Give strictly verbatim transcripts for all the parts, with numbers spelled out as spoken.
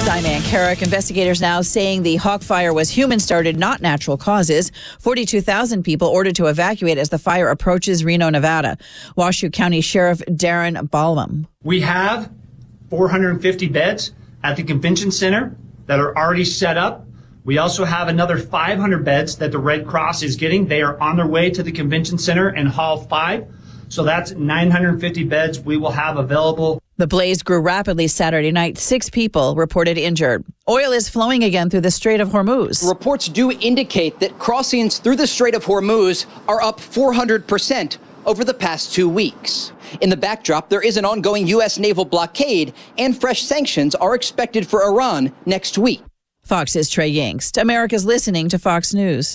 News, I'm Ann Carrick. Investigators now saying the Hawk fire was human-started, not natural causes. forty-two thousand people ordered to evacuate as the fire approaches Reno, Nevada. Washoe County Sheriff Darren Balmum. We have four hundred fifty beds at the convention center that are already set up. We also have another five hundred beds that the Red Cross is getting. They are on their way to the convention center in Hall five. So that's nine hundred fifty beds we will have available. The blaze grew rapidly Saturday night. Six people reported injured. Oil is flowing again through the Strait of Hormuz. Reports do indicate that crossings through the Strait of Hormuz are up four hundred percent over the past two weeks. In the backdrop, there is an ongoing U S naval blockade, and fresh sanctions are expected for Iran next week. Fox's Trey Yingst. America's listening to Fox News.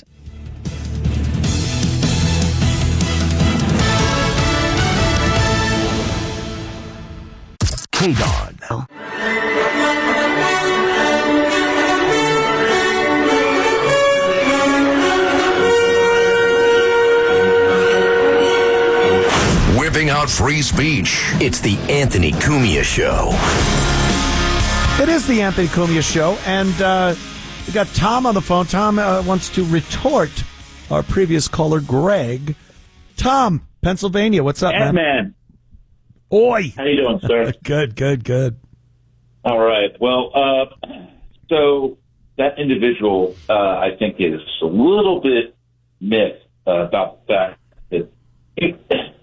K D O N. Whipping out free speech. It's the Anthony Cumia Show. It is the Anthony Cumia Show, and uh, we got Tom on the phone. Tom uh, wants to retort our previous caller, Greg. Tom, Pennsylvania, what's up, man? man? Oi! How you doing, sir? Good, good, good. All right. Well, uh, so that individual, uh, I think, is a little bit myth uh, about the fact that it,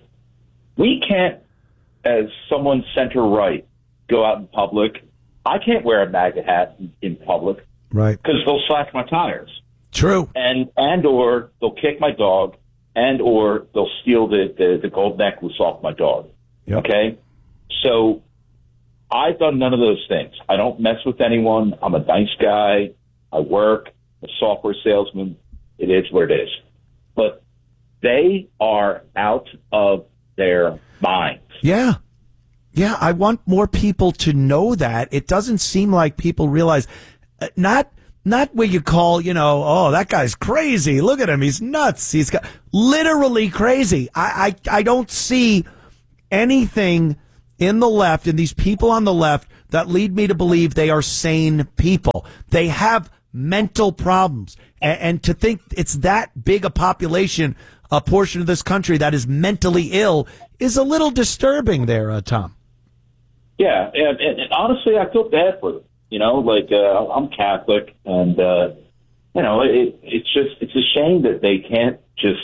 we can't, as someone center-right, go out in public. I can't wear a MAGA hat in, in public. Right. Because they'll slash my tires. True. And and or they'll kick my dog, and or they'll steal the, the, the gold necklace off my dog. Yep. Okay? So I've done none of those things. I don't mess with anyone. I'm a nice guy. I work. I'm a software salesman. It is what it is. But they are out of their minds. Yeah. Yeah, I want more people to know that. It doesn't seem like people realize, uh, not not where you call, you know, oh, that guy's crazy. Look at him. He's nuts. He's got literally crazy. I, I, I don't see anything in the left and these people on the left that lead me to believe they are sane people. They have mental problems. And, and to think it's that big a population, a portion of this country that is mentally ill, is a little disturbing there, uh, Tom. Yeah, and, and, and honestly, I feel bad for them. You know, like uh, I'm Catholic, and uh, you know, it, it's just it's a shame that they can't just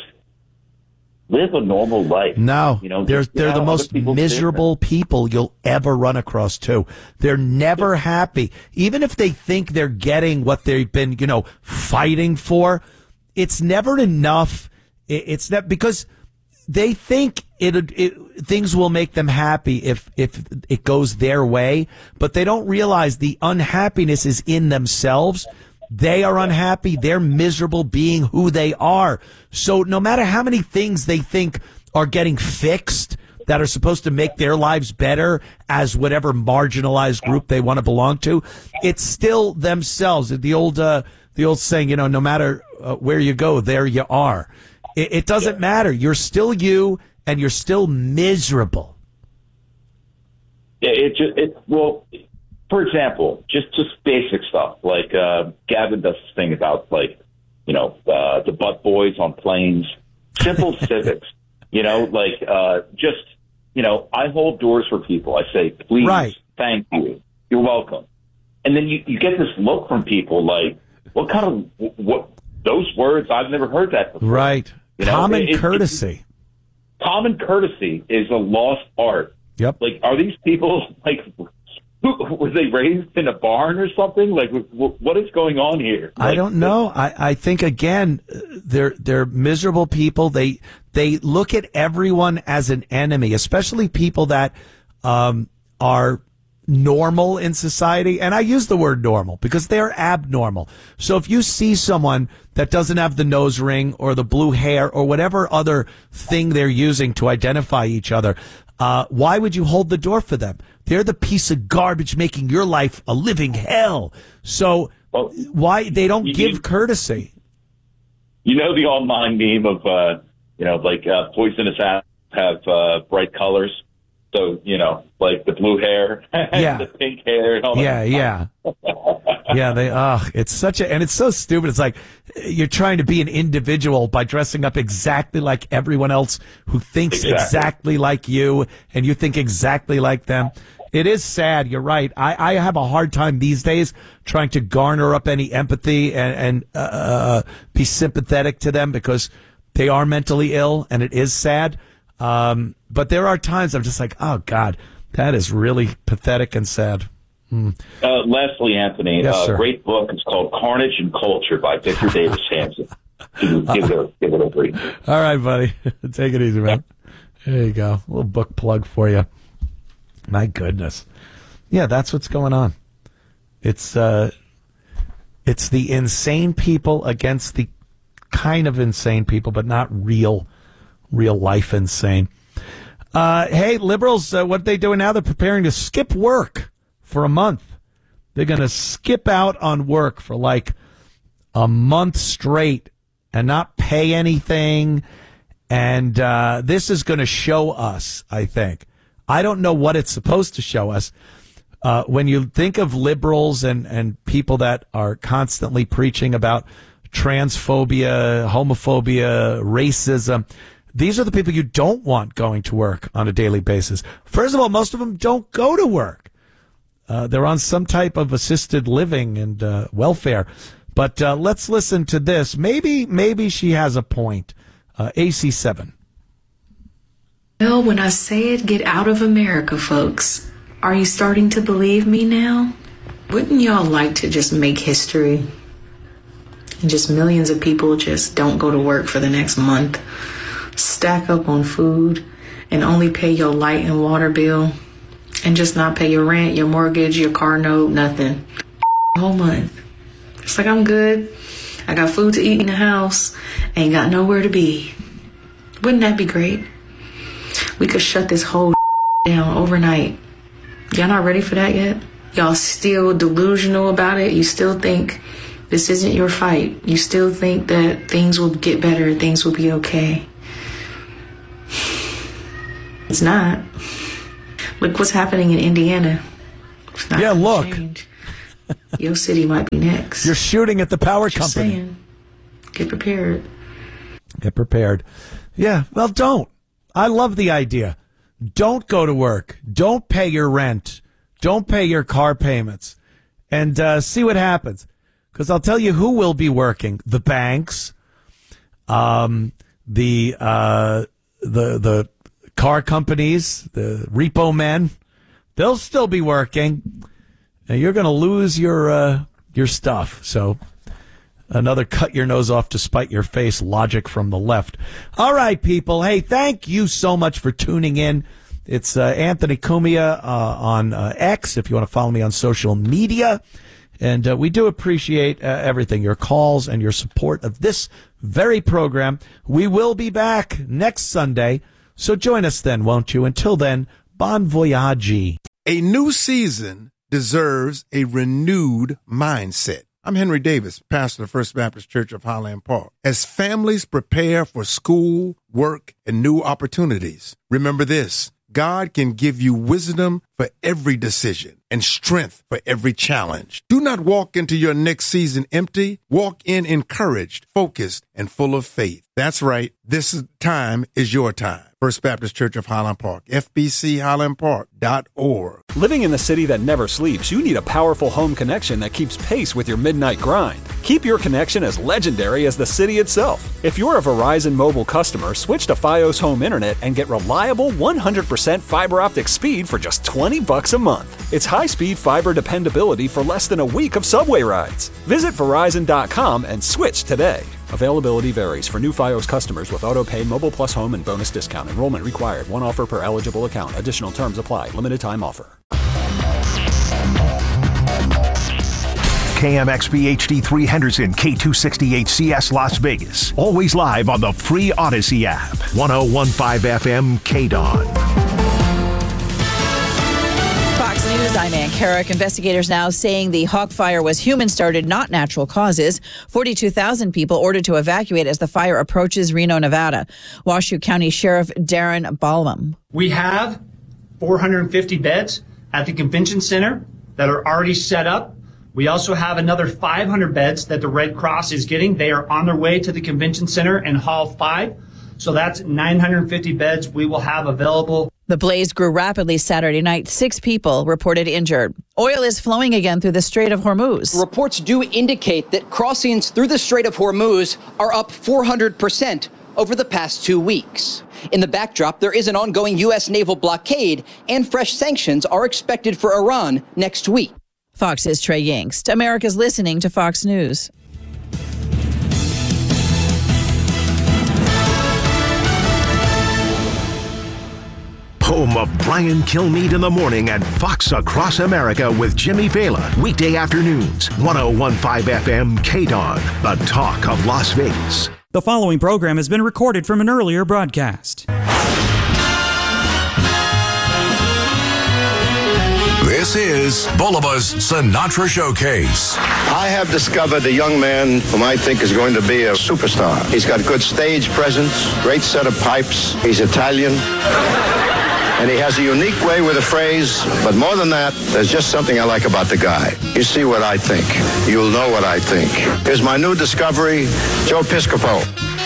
live a normal life. No, you know, they're just, they're you know, the most miserable people you'll ever run across too. They're never happy, even if they think they're getting what they've been, you know, fighting for. It's never enough. It, it's not because they think it, it things will make them happy if if it goes their way, but they don't realize the unhappiness is in themselves. They are unhappy. They're miserable being who they are. So no matter how many things they think are getting fixed that are supposed to make their lives better as whatever marginalized group they want to belong to, it's still themselves. The old uh, the old saying, you know, no matter uh, where you go, there you are. It, it doesn't yeah. matter. You're still you, and you're still miserable. Yeah, it just it well. For example, just, just basic stuff, like uh, Gavin does this thing about, like, you know, uh, the butt boys on planes, simple civics, you know, like uh, just, you know, I hold doors for people. I say, please, right. Thank you, you're welcome. And then you, you get this look from people like, what kind of, what, those words, I've never heard that before. Right. You know, common it, courtesy. It, common courtesy is a lost art. Yep. Like, are these people, like... Were they raised in a barn or something? Like, what is going on here? Like, I don't know. I, I think again, they're they're miserable people. They they look at everyone as an enemy, especially people that um, are normal in society. And I use the word normal because they're abnormal. So if you see someone that doesn't have the nose ring or the blue hair or whatever other thing they're using to identify each other, uh, why would you hold the door for them? They're the piece of garbage making your life a living hell. So well, why they don't you, give courtesy? You know the online meme of, uh, you know, like uh, poisonous apples have uh, bright colors. So, you know, like the blue hair and yeah. the pink hair. And all yeah, that. yeah. Yeah, they, oh, it's such a, and it's so stupid. It's like you're trying to be an individual by dressing up exactly like everyone else who thinks exactly, exactly like you, and you think exactly like them. It is sad. You're right. I, I have a hard time these days trying to garner up any empathy and, and uh, be sympathetic to them because they are mentally ill, and it is sad. Um, but there are times I'm just like, oh, God, that is really pathetic and sad. Hmm. Uh, Leslie Anthony, yes, uh, great book. It's called Carnage and Culture by Victor Davis Hanson. Give it a, give it a read. All right, buddy. Take it easy, man. There you go. A little book plug for you. My goodness. Yeah, that's what's going on. It's uh, it's the insane people against the kind of insane people, but not real, real life insane. Uh, hey, liberals, uh, what are they doing now? They're preparing to skip work for a month. They're going to skip out on work for like a month straight and not pay anything. And uh, this is going to show us, I think. I don't know what it's supposed to show us. Uh, when you think of liberals and, and people that are constantly preaching about transphobia, homophobia, racism, these are the people you don't want going to work on a daily basis. First of all, most of them don't go to work. Uh, they're on some type of assisted living and uh, welfare. But uh, let's listen to this. Maybe, maybe she has a point. Uh, A C seven. Well, when I said get out of America, folks, are you starting to believe me now? Wouldn't y'all like to just make history? And just millions of people just don't go to work for the next month, stack up on food, and only pay your light and water bill, and just not pay your rent, your mortgage, your car note, nothing. A whole month. It's like I'm good. I got food to eat in the house, ain't got nowhere to be. Wouldn't that be great? We could shut this whole down overnight. Y'all not ready for that yet? Y'all still delusional about it? You still think this isn't your fight? You still think that things will get better, things will be okay? It's not. Look what's happening in Indiana. It's not yeah, look. Change. Your city might be next. You're shooting at the power Just company. saying. Get prepared. Get prepared. Yeah, well, don't. I love the idea. Don't go to work. Don't pay your rent. Don't pay your car payments. And uh, see what happens. Because I'll tell you who will be working. The banks, um, the uh, the the car companies, the repo men. They'll still be working. And you're going to lose your uh, your stuff. So another cut your nose off to spite your face logic from the left. All right, people. Hey, thank you so much for tuning in. It's uh, Anthony Cumia uh, on uh, X, if you want to follow me on social media. And uh, we do appreciate uh, everything, your calls and your support of this very program. We will be back next Sunday, so join us then, won't you? Until then, bon voyage. A new season deserves a renewed mindset. I'm Henry Davis, pastor of First Baptist Church of Highland Park. As families prepare for school, work, and new opportunities, remember this: God can give you wisdom for every decision and strength for every challenge. Do not walk into your next season empty. Walk in encouraged, focused, and full of faith. That's right. This time is your time. First Baptist Church of Highland Park, F B C highland park dot org. Living in the city that never sleeps, you need a powerful home connection that keeps pace with your midnight grind. Keep your connection as legendary as the city itself. If you're a Verizon mobile customer, switch to Fios Home Internet and get reliable one hundred percent fiber optic speed for just twenty bucks a month. It's high-speed fiber dependability for less than a week of subway rides. Visit Verizon dot com and switch today. Availability varies for new Fios customers with AutoPay, Mobile Plus Home, and bonus discount. Enrollment required. One offer per eligible account. Additional terms apply. Limited time offer. K M X B H D three Henderson, K two sixty-eight C S Las Vegas. Always live on the free Odyssey app. one oh one point five F M K D O N. Fox News, I'm Ann Carrick. Investigators now saying the Hawk Fire was human-started, not natural causes. forty-two thousand people ordered to evacuate as the fire approaches Reno, Nevada. Washoe County Sheriff Darren Balmum. We have four hundred fifty beds at the convention center that are already set up. We also have another five hundred beds that the Red Cross is getting. They are on their way to the convention center in Hall five. So that's nine hundred fifty beds we will have available. The blaze grew rapidly Saturday night. Six people reported injured. Oil is flowing again through the Strait of Hormuz. Reports do indicate that crossings through the Strait of Hormuz are up four hundred percent over the past two weeks. In the backdrop, there is an ongoing U S naval blockade, and fresh sanctions are expected for Iran next week. Fox's Trey Yingst. America's listening to Fox News. Home of Brian Kilmeade in the morning and Fox Across America with Jimmy Vela. Weekday afternoons, one oh one point five F M K D O N, the talk of Las Vegas. The following program has been recorded from an earlier broadcast. This is Bolivar's Sinatra Showcase. I have discovered a young man whom I think is going to be a superstar. He's got good stage presence, great set of pipes. He's Italian. And he has a unique way with a phrase, but more than that, there's just something I like about the guy. You see what I think. You'll know what I think. Here's my new discovery, Joe Piscopo.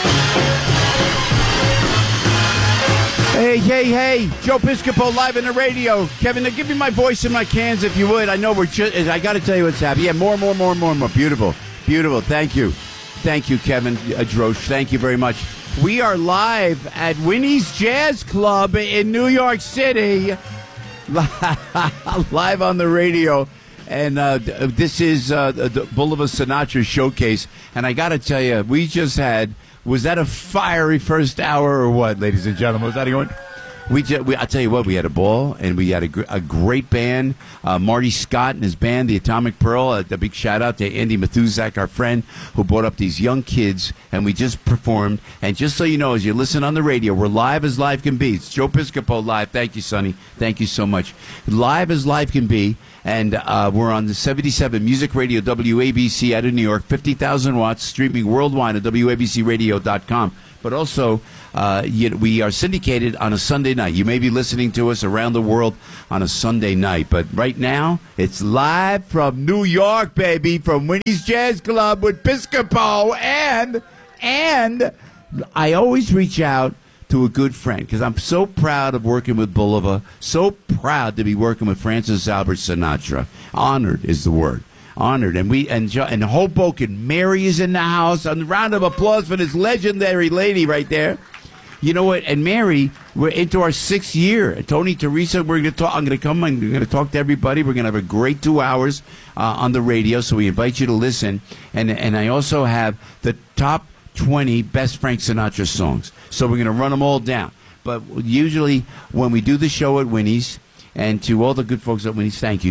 Hey, hey, hey, Joe Piscopo live in the radio. Kevin, now give me my voice in my cans if you would. I know we're just, I got to tell you what's happening. Yeah, more, more, more, more, more. Beautiful, beautiful. Thank you. Thank you, Kevin uh, Drosch. Thank you very much. We are live at Winnie's Jazz Club in New York City, live on the radio. And uh, this is uh, the Boulevard Sinatra Showcase. And I got to tell you, we just had, was that a fiery first hour or what, ladies and gentlemen? Was that going? We, just, we I'll tell you what, we had a ball, and we had a, gr- a great band. Uh, Marty Scott and his band, the Atomic Pearl. A, a big shout out to Andy Mathuzak, our friend, who brought up these young kids, and we just performed. And just so you know, as you listen on the radio, we're live as live can be. It's Joe Piscopo live. Thank you, Sonny. Thank you so much. Live as live can be. And uh, we're on the seventy-seven Music Radio W A B C out of New York, fifty thousand watts, streaming worldwide at W A B C radio dot com. But also, uh, you, we are syndicated on a Sunday night. You may be listening to us around the world on a Sunday night. But right now, it's live from New York, baby, from Winnie's Jazz Club with Piscopo. And, and I always reach out to a good friend, because I'm so proud of working with Boulevard, so proud to be working with Francis Albert Sinatra. Honored is the word. Honored. And we and, and Hoboken, Mary is in the house. A round of applause for this legendary lady right there. You know what? And Mary, we're into our sixth year. Tony, Teresa, we're going to talk. I'm going to come. I'm going to talk to everybody. We're going to have a great two hours uh, on the radio. So we invite you to listen. And and I also have the top twenty best Frank Sinatra songs. So we're going to run them all down. But usually when we do the show at Winnie's, and to all the good folks at Winnie's, thank you.